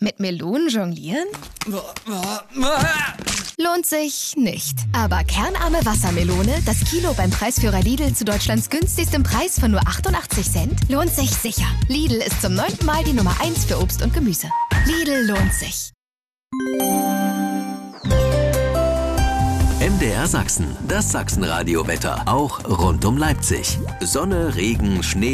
Mit Melonen jonglieren? Lohnt sich nicht. Aber kernarme Wassermelone, das Kilo beim Preisführer Lidl zu Deutschlands günstigstem Preis von nur 88 Cent, lohnt sich sicher. Lidl ist zum 9. Mal die Nummer 1 für Obst und Gemüse. Lidl lohnt sich. MDR Sachsen, das Sachsenradio-Wetter, auch rund um Leipzig. Sonne, Regen, Schnee.